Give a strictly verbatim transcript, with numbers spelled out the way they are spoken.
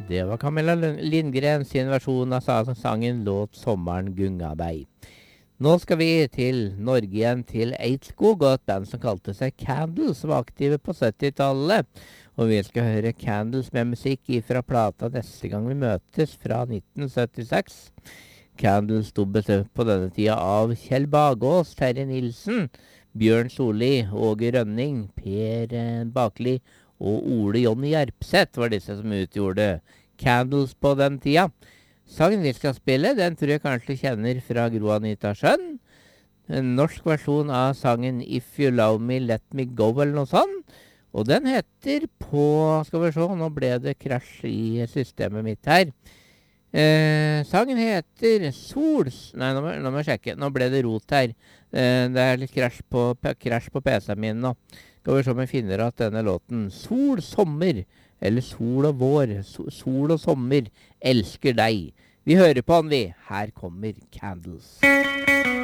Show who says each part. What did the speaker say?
Speaker 1: Det var Camilla Lindgren sin versjon av sangen Låt sommeren gunga bei. Nå skal vi til Norge igjen, til Eidskog, og et band som kalte seg Candles, som var aktive på syttitallet. Og vi skal høre Candles med musikk fra plata Neste gang vi møtes fra nitten syttiseks. Candles sto bestøpt på denne tida av Kjell Bagås, Terje Nilsen, Bjørn Solli, Åge Rønning, Per Bakli og Ole Jonny Gjerpseth var disse som utgjorde Candles på den tida. Sangen vi skal spille, den tror jeg kanskje du kjenner fra Gro Anita Sjøen. En norsk versjon av sangen If You Love Me, Let Me Go, eller noe sånt. Og den heter på, skal vi se, nå ble det krasj i systemet mitt her. Eh, sangen heter Sols, nei, nå må, nå må jeg sjekke, nå ble det rot her. Eh, det er litt krasj på, krasj på P C-en min nå. Skal vi se om jeg finner at denne låten Sol, sommer, eller sol og vår, so, sol og sommer, elsker deg. Vi hører på den vi, her kommer Candles.